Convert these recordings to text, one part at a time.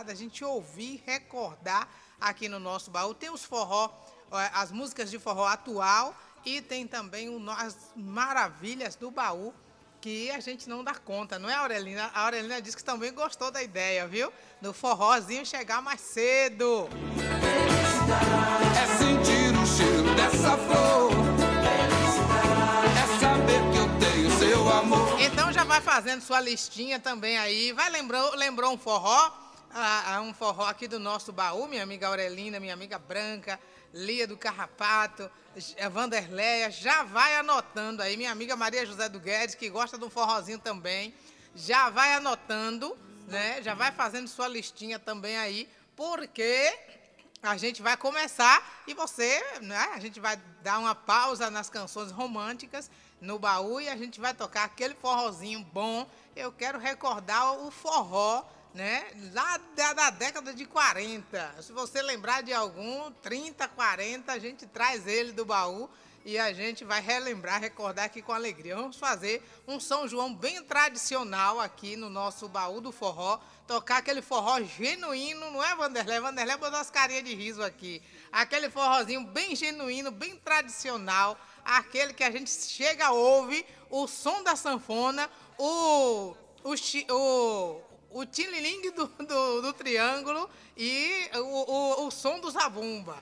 passado, a gente ouvir, recordar aqui no nosso baú. Tem os forró, as músicas de forró atual e tem também as maravilhas do baú que a gente não dá conta, não é, Aurelina? A Aurelina disse que também gostou da ideia, viu? Do forrozinho chegar mais cedo. É sentir o cheiro dessa flor, é saber que eu tenho seu amor. Então já vai fazendo sua listinha também aí. Lembrou um forró? Um forró aqui do nosso baú, minha amiga Aurelina, minha amiga Branca, Lia do Carrapato, a Vanderleia, já vai anotando aí. Minha amiga Maria José do Guedes, que gosta de um forrozinho também, já vai anotando, né? Já vai fazendo sua listinha também aí, porque a gente vai começar e você, né? A gente vai dar uma pausa nas canções românticas no baú e a gente vai tocar aquele forrozinho bom. Eu quero recordar o forró, né? Lá da década de 40. Se você lembrar de algum, 30, 40, a gente traz ele do baú e a gente vai relembrar, recordar aqui com alegria. Vamos fazer um São João bem tradicional aqui no nosso baú do forró, tocar aquele forró genuíno, não é, Vanderlei? Vanderlei botou as carinhas de riso aqui. Aquele forrozinho bem genuíno, bem tradicional, aquele que a gente chega, ouve o som da sanfona, o tililingue do triângulo e o som do zabumba.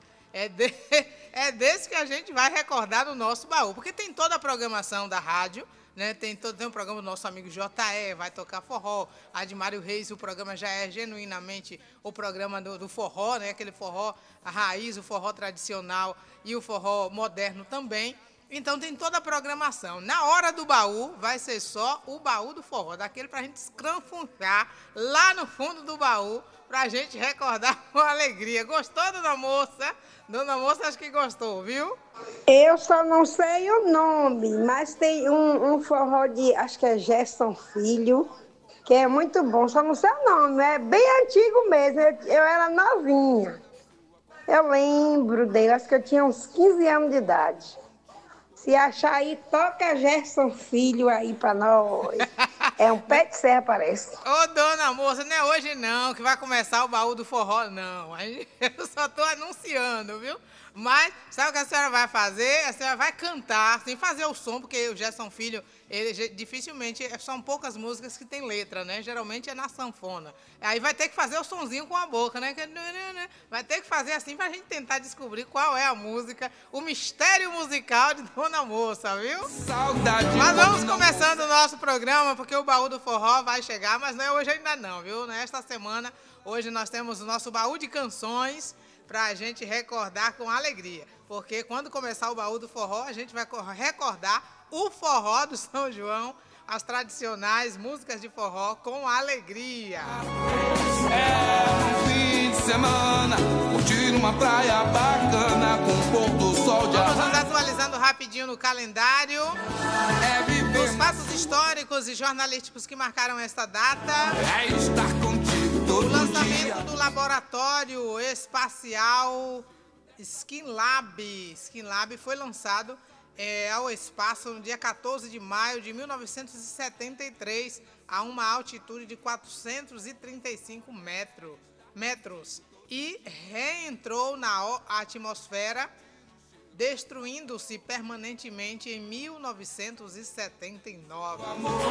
É desse que a gente vai recordar no nosso baú, porque tem toda a programação da rádio, né? Tem um programa do nosso amigo J.E., vai tocar forró. A de Mário Reis, o programa já é genuinamente o programa do forró, né? Aquele forró a raiz, o forró tradicional e o forró moderno também. Então tem toda a programação. Na hora do baú, vai ser só o baú do forró, daquele pra gente escranfunchar lá no fundo do baú, pra gente recordar com alegria. Gostou, dona moça? Dona moça, acho que gostou, viu? Eu só não sei o nome, mas tem um forró de, acho que é Gerson Filho, que é muito bom, só não sei o nome, é bem antigo mesmo, eu era novinha. Eu lembro dele, acho que eu tinha uns 15 anos de idade. Se achar aí, toca Gerson Filho aí pra nós. É um pé de serra, parece. Ô, dona moça, não é hoje não que vai começar o baú do forró, não. Eu só tô anunciando, viu? Mas sabe o que a senhora vai fazer? A senhora vai cantar, sem fazer o som, porque o Gerson Filho, ele dificilmente, são poucas músicas que tem letra, né? Geralmente é na sanfona. Aí vai ter que fazer o sonzinho com a boca, né? Vai ter que fazer assim pra gente tentar descobrir qual é a música, o mistério musical de Dona Moça, viu? Saudade. Mas vamos começando o nosso programa, porque o baú do forró vai chegar, mas não é hoje ainda não, viu? Nesta semana, hoje nós temos o nosso baú de canções pra gente recordar com alegria. Porque quando começar o baú do forró, a gente vai recordar o forró do São João, as tradicionais músicas de forró com alegria. É um fim de semana, curtir uma praia bacana com pôr do sol de Vamos atualizando rapidinho no calendário. É viver Os fatos históricos e jornalísticos que marcaram esta data. é estar contigo O todo dia. lançamento do laboratório espacial Skylab. Skylab foi lançado ao espaço no dia 14 de maio de 1973, a uma altitude de 435 metros. E reentrou na atmosfera, destruindo-se permanentemente em 1979.